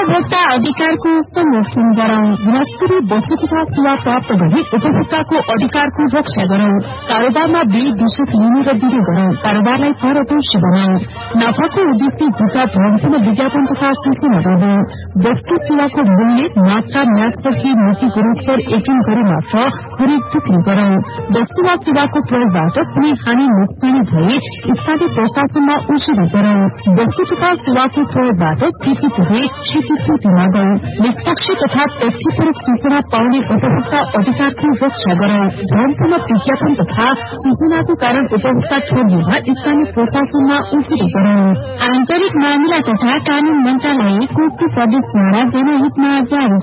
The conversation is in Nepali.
उपभोक्ता अधिकारको संरक्षण गरौं। गुणस्तरीय वस्तु तथा सेवा प्राप्त गरी उपभोक्ताको अधिकारको रक्षा गरौं। कारोबारमा बेदिशक लिने र दिने गरौं। कारोबारलाई पारदर्शी बनाऊ। नाफाको उद्देश्य जुका भ्रमपूर्ण विज्ञापन तथा सूचना गर्दै वस्तु सेवाको मूल्य मात्रा म्यादपछि नीति गुणस्तर एकिन गरी मात्र खरिद बिक्री गरौं। वस्तु वा सेवाको प्रयोगबाट कुनै हानि नोक्सानी भए स्थानीय प्रशासनमा उजुरी गरौं। वस्तु तथा सेवाको प्रयोगबाट क्षति पुगे क्षतिपूर्ति मागौं। निष्पक्ष तथा तथ्यपरक सूचना पाउने उपभोक्ता अधिकारको रक्षा गरौं। भ्रमपूर्ण विज्ञापन तथा सूचनाको कारण उपभोक्ता ठगिएमा स्थानीय प्रशासनमा उजुरी गरौं। आन्तरिक मामिला तथा कानून मन्त्रालय कोषको प्रदेशद्वारा जनहितमा जारी